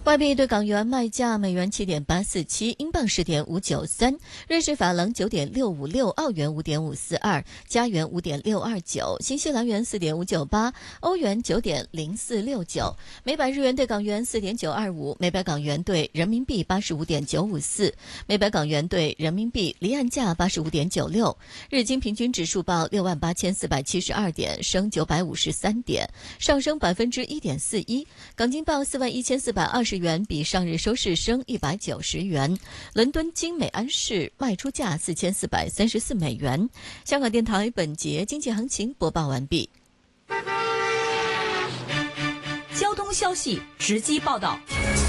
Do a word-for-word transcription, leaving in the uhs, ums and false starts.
外币对港元卖价：美元七点八四七，英镑十点五九三，瑞士法郎九点六五六，澳元五点五四二，加元五点六二九，新西兰元四点五九八，欧元九点零四六九，每百日元对港元四点九二五，每百港元对人民币八十五点九五四，每百港元对人民币离岸价八十五点九六。日经平均指数报六万八千四百七十二点，升九百五十三点，上升百分之一点四一。港金报四万一千四百二十元，比上日收市升一百九十元。伦敦金每安士卖出价四千四百三十四美元。香港电台本节经济行情播报完毕。 交通消息直击报道。